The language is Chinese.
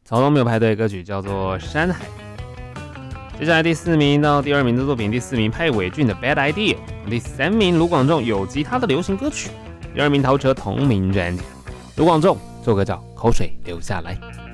草东没有排队的歌曲叫做《山海》。接下来第4名到第2名的作品，第4名派伟俊的《Bad Idea》，第3名卢广仲有吉他的流行歌曲，第2名陶喆同名专辑。卢广仲这首歌叫《口水流下来》。